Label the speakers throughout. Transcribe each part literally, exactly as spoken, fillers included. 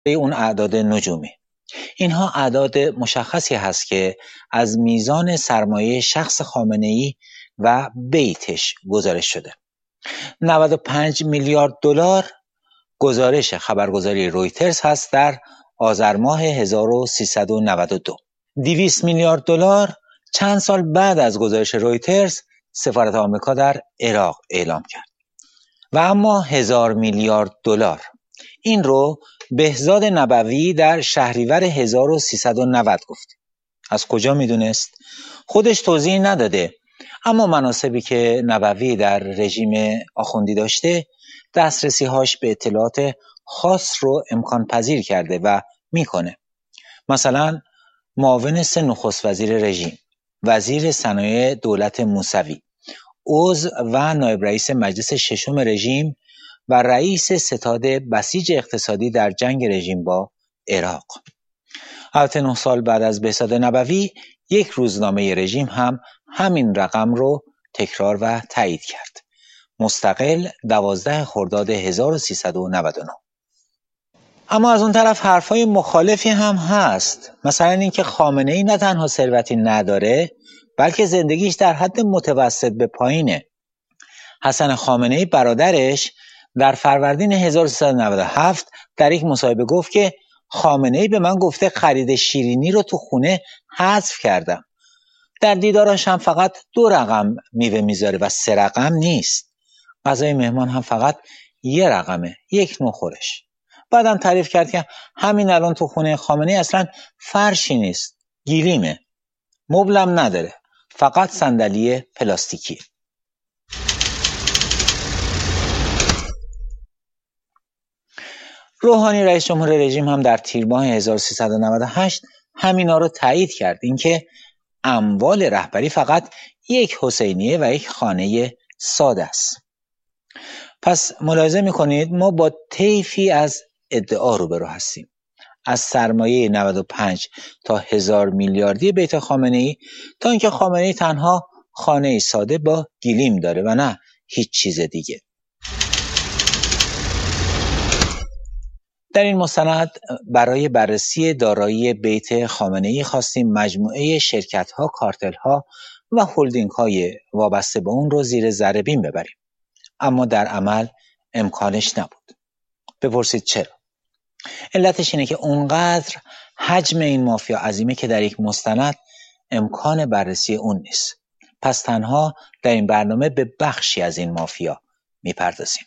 Speaker 1: اون اعداد نجومی. اینها اعداد مشخصی هست که از میزان سرمایه شخص خامنه‌ای و بیتش گزارش شده. نود و پنج میلیارد دلار گزارش خبرگزاری رویترز هست در آذر ماه هزار و سیصد و نود و دو. دویست میلیارد دلار چند سال بعد از گزارش رویترز سفارت آمریکا در عراق اعلام کرد. و اما هزار میلیارد دلار، این رو بهزاد نبوی در شهریور هزار و سیصد و نود گفت. از کجا میدونست؟ خودش توضیح نداده، اما مناسبی که نبوی در رژیم آخوندی داشته دسترسی هاش به اطلاعات خاص رو امکان پذیر کرده و میکنه. مثلا معاون سه نخست وزیر رژیم، وزیر صنایع دولت موسوی، عضو و نایب رئیس مجلس ششم رژیم و رئیس ستاد بسیج اقتصادی در جنگ رژیم با عراق. البته نه سال بعد از بهزاد نبوی یک روزنامه رژیم هم همین رقم رو تکرار و تایید کرد. مستقل دوازده خرداد هزار و سیصد و نود و نه. اما از اون طرف حرفای مخالفی هم هست. مثلا اینکه خامنه‌ای نه تنها ثروتی نداره بلکه زندگیش در حد متوسط به پایینه. حسن خامنه‌ای برادرش در فروردین هزار و سیصد و نود و هفت در یک مصاحبه گفت که خامنه‌ای به من گفته خرید شیرینی رو تو خونه حذف کردم. در دیداراش هم فقط دو رقم میوه میذاره و سه رقم نیست. غذای مهمان هم فقط یه رقمه، یک نوع خورش. بعدم تعریف کرد که همین الان تو خونه خامنه‌ای اصلا فرشی نیست، گلیمه، مبلم نداره، فقط صندلی پلاستیکی. روحانی رئیس جمهور رژیم هم در تیر ماه هزار و سیصد و نود و هشت همینا رو تایید کرد، اینکه اموال رهبری فقط یک حسینیه و یک خانه ساده است. پس ملاحظه میکنید ما با طیفی از ادعا روبرو هستیم، از سرمایه نود و پنج تا هزار میلیاردی بیت خامنه‌ای تا اینکه خامنه‌ای تنها خانه ساده با گلیم داره و نه هیچ چیز دیگه. در این مستند برای بررسی دارایی بیت خامنه‌ای خواستیم مجموعه شرکت‌ها، کارتل‌ها و هلدینگ‌های وابسته به اون رو زیر ذره بین ببریم، اما در عمل امکانش نبود. بپرسید چرا؟ علتش اینه که اونقدر حجم این مافیا عظیمه که در یک مستند امکان بررسی اون نیست. پس تنها در این برنامه به بخشی از این مافیا میپردازیم.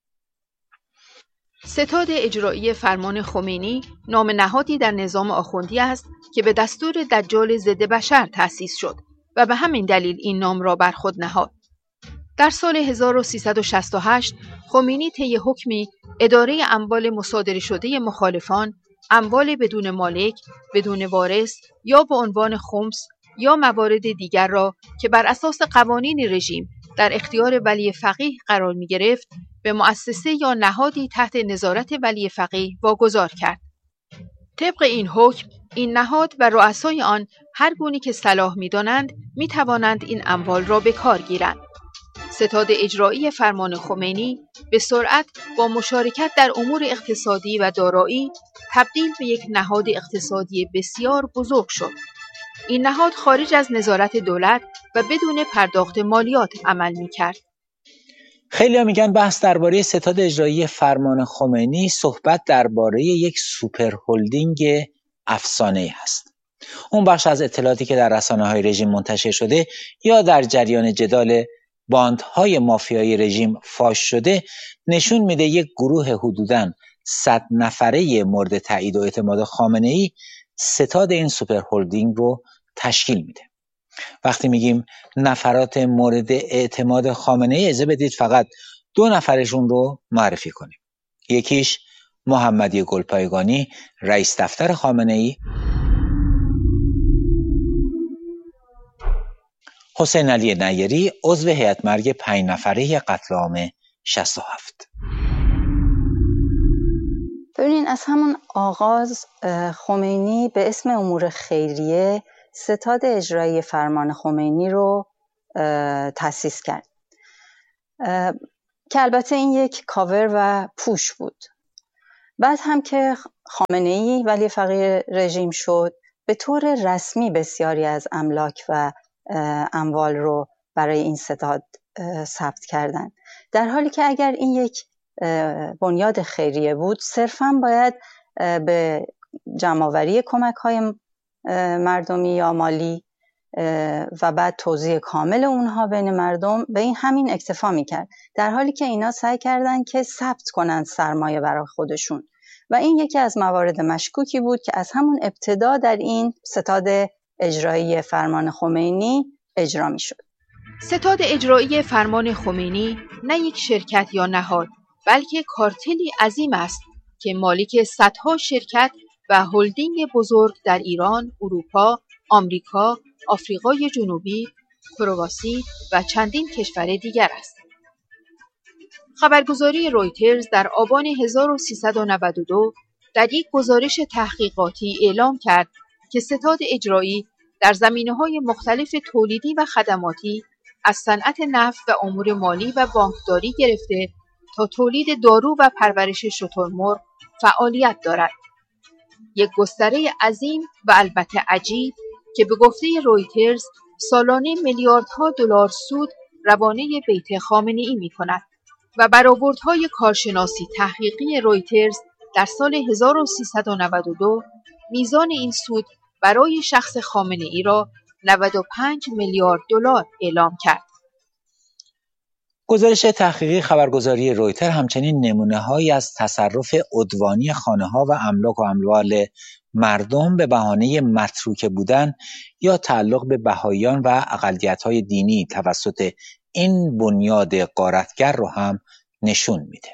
Speaker 2: ستاد اجرایی فرمان خمینی نام نهادی در نظام آخوندی است که به دستور دجال ضد بشر تأسیس شد و به همین دلیل این نام را بر خود نهاد. در سال هزار و سیصد و شصت و هشت خمینی طی حکمی اداره اموال مصادره شده مخالفان، اموال بدون مالک، بدون وارث یا به عنوان خمس یا موارد دیگر را که بر اساس قوانین رژیم در اختیار ولی فقیه قرار می گرفت به مؤسسه یا نهادی تحت نظارت ولی فقیه واگذار کرد. طبق این حکم این نهاد و رؤسای آن هر گونه که صلاح می دانند می توانند این اموال را به کار گیرند. ستاد اجرایی فرمان خمینی به سرعت با مشارکت در امور اقتصادی و دارایی تبدیل به یک نهاد اقتصادی بسیار بزرگ شد. این نهاد خارج از نظارت دولت و بدون پرداخت مالیات عمل می‌کرد.
Speaker 1: خیلی ها میگن بحث درباره ستاد اجرایی فرمان خمینی صحبت درباره یک سوپر هلدینگ افسانه‌ای هست. اون بخش از اطلاعاتی که در رسانه‌های رژیم منتشر شده یا در جریان جدال باندهای مافیایی رژیم فاش شده نشون میده یک گروه حدوداً صد نفره مورد تایید و اعتماد خامنه‌ای ستاد این سوپر هلدینگ رو تشکیل میده. وقتی میگیم نفرات مورد اعتماد خامنه‌ای، اجازه بدید فقط دو نفرشون رو معرفی کنیم. یکیش محمدی گلپایگانی، رئیس دفتر خامنه‌ای، حسین علی نیری، عضو هیئت مرگ پنج نفره قتل عام شصت و هفت.
Speaker 3: ببینین از همون آغاز خمینی به اسم امور خیریه ستاد اجرایی فرمان خمینی رو تأسیس کرد که البته این یک کاور و پوش بود. بعد هم که خامنه‌ای ولی فقیه رژیم شد، به طور رسمی بسیاری از املاک و اموال رو برای این ستاد ثبت کردند، در حالی که اگر این یک بنیاد خیریه بود صرفاً باید به جمع‌آوری کمک‌های مردمی یا مالی و بعد توزیع کامل اونها بین مردم به این همین اکتفا میکرد، در حالی که اینا سعی کردن که ثبت کنند سرمایه برای خودشون و این یکی از موارد مشکوکی بود که از همون ابتدا در این ستاد اجرایی فرمان خمینی اجرا میشد.
Speaker 2: ستاد اجرایی فرمان خمینی نه یک شرکت یا نهاد، بلکه کارتلی عظیم است که مالک صدها شرکت و هلدینگ بزرگ در ایران، اروپا، آمریکا، آفریقای جنوبی، کرواسی و چندین کشور دیگر است. خبرگزاری رویترز در آبان هزار و سیصد و نود و دو در یک گزارش تحقیقاتی اعلام کرد که ستاد اجرایی در زمینه‌های مختلف تولیدی و خدماتی از صنعت نفت و امور مالی و بانکداری گرفته تا تولید دارو و پرورش شترمرغ فعالیت دارد. یک گستره عظیم و البته عجیب که به گفته رویترز سالانه میلیاردها دلار سود روانه بیت خامنه‌ای می‌کند و برآوردهای کارشناسی تحقیقی رویترز در سال هزار و سیصد و نود و دو میزان این سود برای شخص خامنه‌ای را نود و پنج میلیارد دلار اعلام کرد.
Speaker 1: گزارش تحقیقی خبرگزاری رویتر همچنین نمونه‌هایی از تصرف عدوانی خانه‌ها و املاک و اموال مردم به بهانه متروکه بودن یا تعلق به بهائیان و اقلیت‌های دینی توسط این بنیاد غارتگر رو هم نشون میده.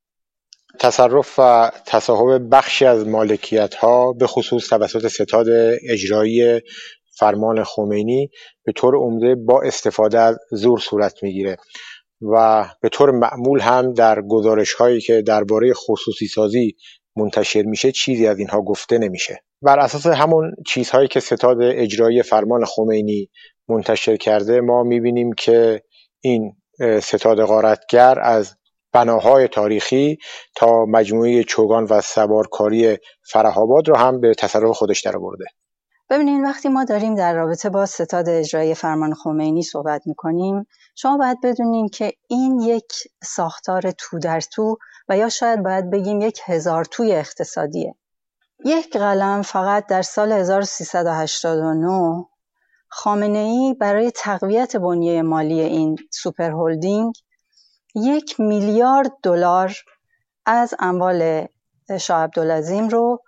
Speaker 4: تصرف و تصاحب بخشی از مالکیت‌ها به خصوص توسط ستاد اجرایی فرمان خمینی به طور عمده با استفاده از زور صورت میگیره و به طور معمول هم در گزارش‌هایی که درباره خصوصی سازی منتشر میشه چیزی از اینها گفته نمیشه. بر اساس همون چیزهایی که ستاد اجرایی فرمان خمینی منتشر کرده ما میبینیم که این ستاد غارتگر از بناهای تاریخی تا مجموعه چوگان و سوارکاری فره‌آباد رو هم به تصرف خودش درآورده.
Speaker 3: ببینید وقتی ما داریم در رابطه با ستاد اجرایی فرمان خمینی صحبت میکنیم، شما باید بدونین که این یک ساختار تو در تو و یا شاید باید بگیم یک هزار توی اقتصادیه. یک قلم فقط در سال هزار و سیصد و هشتاد و نه خامنه‌ای برای تقویت بنیه مالی این سوپر هلدینگ یک میلیارد دلار از اموال شاه عبدالعظیم رو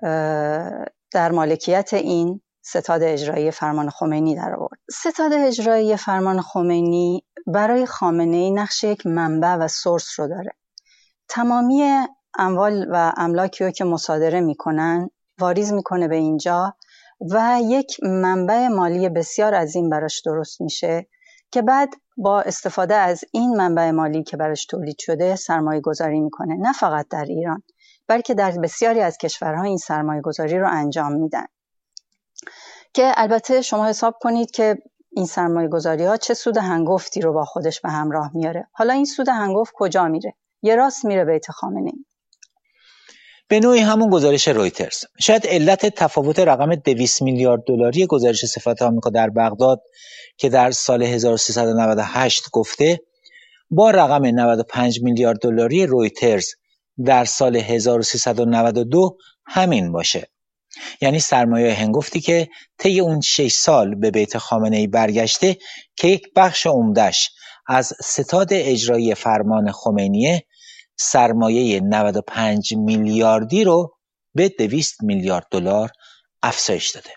Speaker 3: در مالکیت این ستاد اجرایی فرمان خمینی در آورد. ستاد اجرایی فرمان خمینی برای خامنه‌ای نقش یک منبع و سورس رو داره. تمامی اموال و املاکی رو که مصادره میکنن واریز میکنه به اینجا و یک منبع مالی بسیار عظیم براش درست میشه که بعد با استفاده از این منبع مالی که براش تولید شده سرمایه گذاری میکنه، نه فقط در ایران بلکه در بسیاری از کشورها این سرمایه گذاری رو انجام میدن که البته شما حساب کنید که این سرمایه گذاری ها چه سود هنگفتی رو با خودش به همراه میاره. حالا این سود هنگفت کجا میره؟ یه راست میره بیت خامنه‌ای.
Speaker 1: به نوعی همون گزارش رویترز. شاید علت تفاوت رقم دویست میلیارد دلاری گزارش سفارت آمریکا در بغداد که در سال هزار و سیصد و نود و هشت گفته با رقم نود و پنج میلیارد دلاری رویترز در سال هزار و سیصد و نود و دو همین باشه. یعنی سرمایه هنگفتی که طی اون شش سال به بیت خامنه‌ای برگشته که یک بخش عمده‌اش از ستاد اجرایی فرمان خمینیه، سرمایه نود و پنج میلیاردی رو به دویست میلیارد دلار افزایش داده.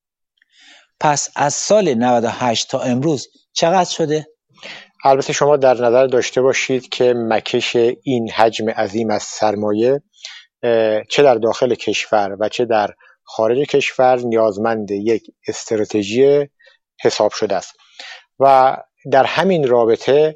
Speaker 1: پس از سال نود و هشت تا امروز چقدر شده؟
Speaker 4: البته شما در نظر داشته باشید که مکش این حجم عظیم از سرمایه چه در داخل کشور و چه در خارج کشور نیازمند یک استراتژی حساب شده است و در همین رابطه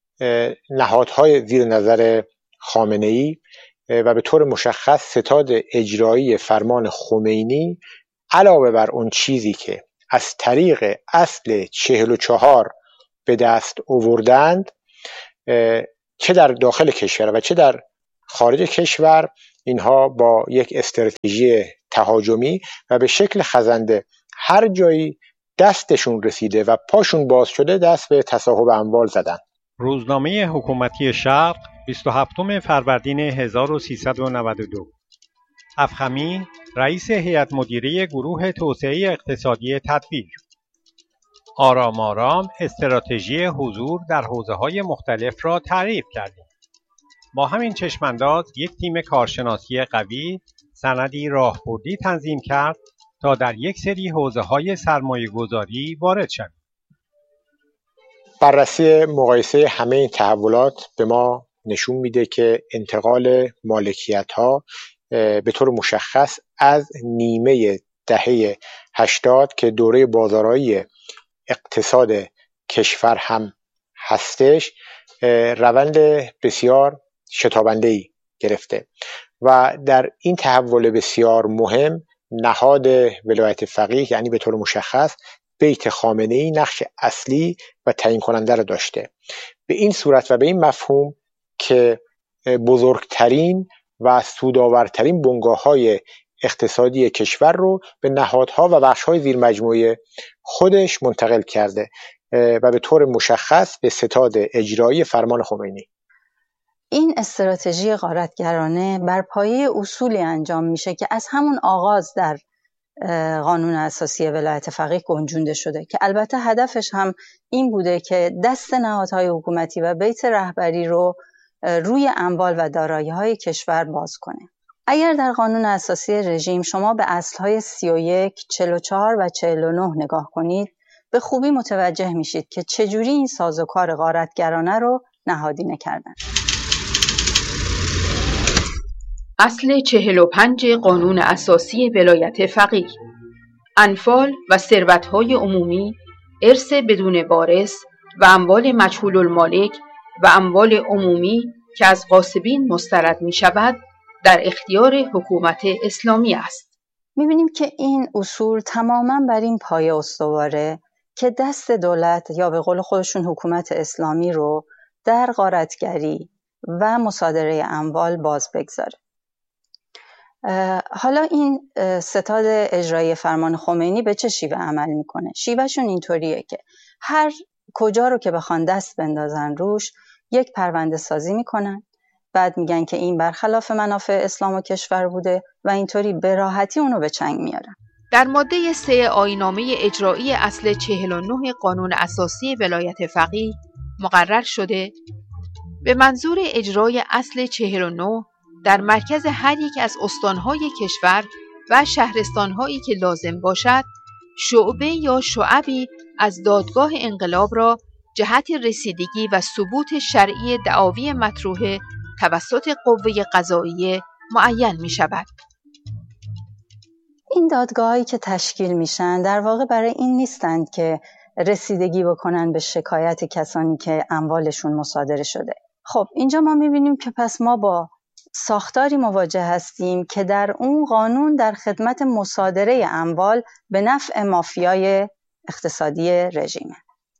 Speaker 4: نهادهای زیر نظر خامنه‌ای و به طور مشخص ستاد اجرایی فرمان خمینی علاوه بر اون چیزی که از طریق اصل چهل و چهار به دست آوردند چه در داخل کشور و چه در خارج کشور اینها با یک استراتژی تهاجمی و به شکل خزنده هر جایی دستشون رسیده و پاشون باز شده دست به تصاحب اموال زدن.
Speaker 5: روزنامه حکومتی شرق بیست و هفتم فروردین هزار و سیصد و نود و دو. افخمی، رئیس هیئت مدیره گروه توسعه اقتصادی تدبیر: آرام آرام استراتژی حضور در حوزه‌های مختلف را تعریف کردیم. با همین چشمانداز یک تیم کارشناسی قوی سندی راهبردی تنظیم کرد تا در یک سری حوزه‌های سرمایه‌گذاری وارد شویم.
Speaker 4: بررسی مقایسه همه این تحولات به ما نشون میده که انتقال مالکیت‌ها به طور مشخص از نیمه دهه هشتاد که دوره بازارایی اقتصاد کشور هم هستش روند بسیار شتابنده‌ای گرفته و در این تحول بسیار مهم نهاد ولایت فقیه یعنی به طور مشخص بیت خامنه‌ای نقش اصلی و تعیین کننده را داشته. به این صورت و به این مفهوم که بزرگترین و سودآورترین بنگاه‌های اقتصادی کشور رو به نهادها و بخش‌های زیر مجموعه خودش منتقل کرده و به طور مشخص به ستاد اجرایی فرمان خمینی.
Speaker 3: این استراتژی غارتگرانه بر پایه اصولی انجام میشه که از همون آغاز در قانون اساسی ولایت فقیه گنجونده شده که البته هدفش هم این بوده که دست نهادهای حکومتی و بیت رهبری رو روی اموال و دارایی‌های کشور باز کنه. اگر در قانون اساسی رژیم شما به اصل‌های سی و یک، چهل و چهار و چهل و نه نگاه کنید، به خوبی متوجه میشید که چجوری این سازوکار غارتگرانه رو نهادینه کردن.
Speaker 2: اصل چهل و پنج قانون اساسی ولایت فقیه: انفال و ثروت‌های عمومی، ارث بدون وارث و اموال مجهول المالک و اموال عمومی که از غاصبین مسترد می شود در اختیار حکومت اسلامی است.
Speaker 3: می بینیم که این اصول تماماً بر این پایه استواره که دست دولت یا به قول خودشون حکومت اسلامی رو در غارتگری و مصادره اموال باز بگذاره. حالا این ستاد اجرایی فرمان خمینی به چه شیوه عمل میکنه؟ شیوهشون اینطوریه که هر کجا رو که بخوان دست بندازن روش یک پرونده سازی میکنن، بعد میگن که این برخلاف منافع اسلام و کشور بوده و اینطوری به راحتی اونو به چنگ میارن.
Speaker 2: در ماده سه آیین‌نامه اجرایی اصل چهل و نه قانون اساسی ولایت فقیه مقرر شده به منظور اجرای اصل چهل و نه در مرکز هر یک از استانهای کشور و شهرستانهایی که لازم باشد شعبه یا شعبی از دادگاه انقلاب را جهت رسیدگی و ثبوت شرعی دعاوی مطروحه توسط قوه قضاییه معین می شود.
Speaker 3: این دادگاهایی که تشکیل میشن در واقع برای این نیستند که رسیدگی بکنن به شکایت کسانی که اموالشون مصادره شده. خب اینجا ما میبینیم که پس ما با ساختاری مواجه هستیم که در اون قانون در خدمت مصادره اموال به نفع مافیای اقتصادی رژیمه.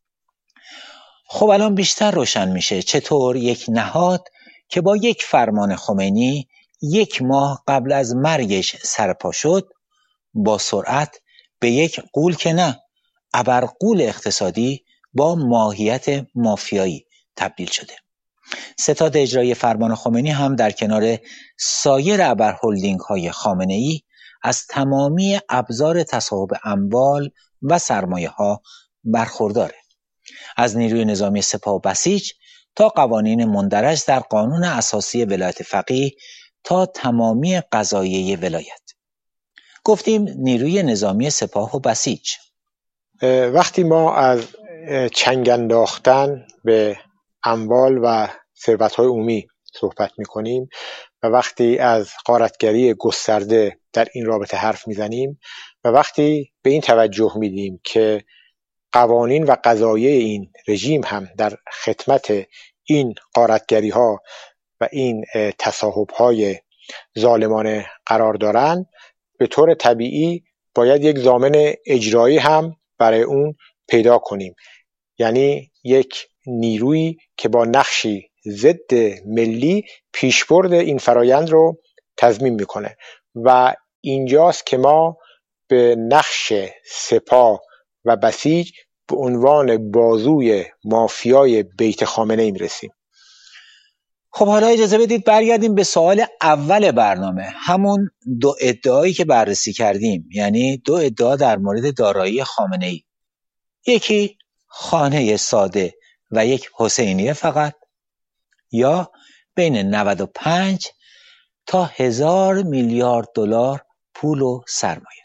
Speaker 1: خب الان بیشتر روشن میشه چطور یک نهاد که با یک فرمان خمینی یک ماه قبل از مرگش سرپا شد با سرعت به یک غول که نه ابرغول اقتصادی با ماهیت مافیایی تبدیل شده. ستاد اجرایی فرمان خمینی هم در کنار سایر ابرهلدینگ های خامنه‌ای از تمامی ابزار تصاحب اموال و سرمایه ها برخورداره، از نیروی نظامی سپاه و بسیج تا قوانین مندرج در قانون اساسی ولایت فقیه تا تمامی قضاییه ولایت. گفتیم نیروی نظامی سپاه و بسیج.
Speaker 4: وقتی ما از چنگ انداختن به اموال و ثروت‌های عمومی صحبت می‌کنیم و وقتی از غارتگری گسترده در این رابطه حرف میزنیم و وقتی به این توجه میدیم که قوانین و قضاییه این رژیم هم در خدمت این غارتگری‌ها و این تصاحب‌های ظالمانه قرار دارند، به طور طبیعی باید یک ضامن اجرایی هم برای اون پیدا کنیم، یعنی یک نیرویی که با نقشی ضد ملی پیشبرد این فرایند رو تضمین میکنه و اینجاست که ما به نقش سپاه و بسیج به عنوان بازوی مافیای بیت خامنه‌ای میرسیم.
Speaker 1: خب حالا اجازه بدید برگردیم به سوال اول برنامه، همون دو ادعایی که بررسی کردیم، یعنی دو ادعا در مورد دارایی خامنه‌ای، یکی خانه ساده و یک حسینیه فقط، یا بین نود و پنج تا هزار میلیارد دلار پول و سرمایه.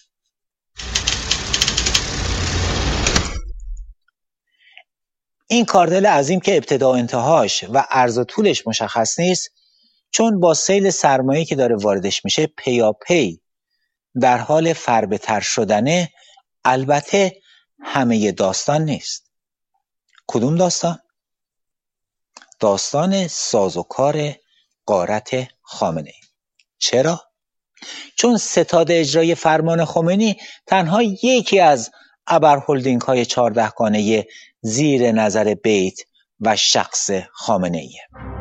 Speaker 1: این کاردل عظیم که ابتدا و انتهاش و عرض و طولش مشخص نیست، چون با سیل سرمایه که داره واردش میشه پیاپی در حال فربه‌تر شدنه. البته همه داستان نیست. کدوم داستان؟ داستان سازوکار غارت خامنه‌ای. چرا؟ چون ستاد اجرایی فرمان خمینی تنها یکی از ابرهلدینگ های چهاردهگانه زیر نظر بیت و شخص خامنه‌ایه.